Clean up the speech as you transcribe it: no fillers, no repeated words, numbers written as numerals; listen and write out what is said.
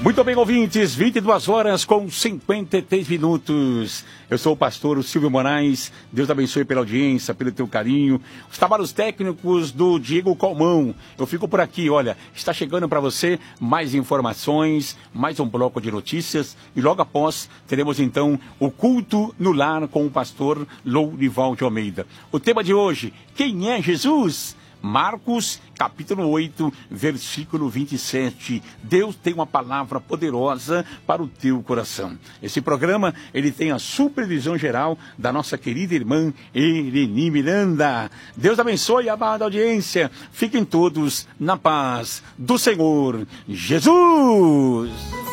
Muito bem, ouvintes, 22 horas com 53 minutos. Eu sou o pastor Silvio Moraes. Deus abençoe pela audiência, pelo teu carinho. Os trabalhos técnicos do Diego Colmão. Eu fico por aqui, olha, está chegando para você mais informações, mais um bloco de notícias. E logo após, teremos então o culto no lar com o pastor Lourival de Almeida. O tema de hoje, quem é Jesus? Marcos, capítulo 8, versículo 27. Deus tem uma palavra poderosa para o teu coração. Esse programa, ele tem a supervisão geral da nossa querida irmã Eleni Miranda. Deus abençoe a amada audiência. Fiquem todos na paz do Senhor Jesus.